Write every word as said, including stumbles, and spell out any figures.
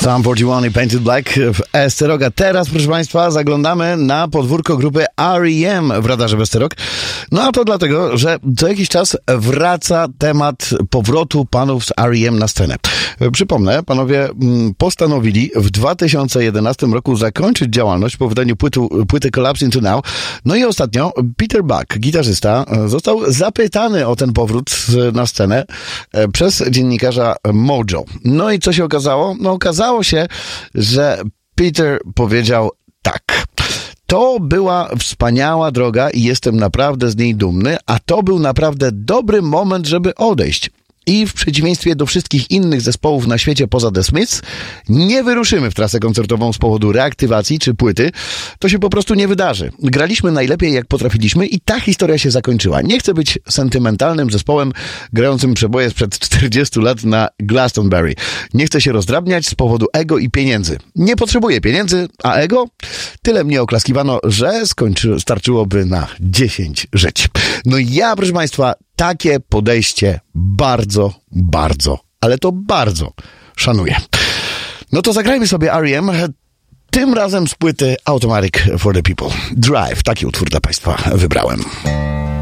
Sum czterdzieści jeden i Painted Black w Esterog. A teraz, proszę Państwa, zaglądamy na podwórko grupy R E M w radarze Esterog. No a to dlatego, że co jakiś czas wraca temat powrotu panów z R E M na scenę. Przypomnę, panowie postanowili w dwa tysiące jedenastym roku zakończyć działalność po wydaniu płyty, płyty Collapse Into Now. No i ostatnio Peter Buck, gitarzysta, został zapytany o ten powrót na scenę przez dziennikarza Mojo. No i co się okazało? No okazało się, że Peter powiedział tak. To była wspaniała droga i jestem naprawdę z niej dumny, a to był naprawdę dobry moment, żeby odejść. I w przeciwieństwie do wszystkich innych zespołów na świecie poza The Smiths, nie wyruszymy w trasę koncertową z powodu reaktywacji czy płyty. To się po prostu nie wydarzy. Graliśmy najlepiej jak potrafiliśmy i ta historia się zakończyła. Nie chcę być sentymentalnym zespołem grającym przeboje sprzed czterdziestu lat na Glastonbury. Nie chcę się rozdrabniać z powodu ego i pieniędzy. Nie potrzebuję pieniędzy, a ego? Tyle mnie oklaskiwano, że skończy, starczyłoby na dziesięć żyć. No i ja, proszę Państwa, takie podejście bardzo, bardzo, ale to bardzo szanuję. No to zagrajmy sobie R E M, tym razem z płyty Automatic for the People. Drive, taki utwór dla Państwa wybrałem.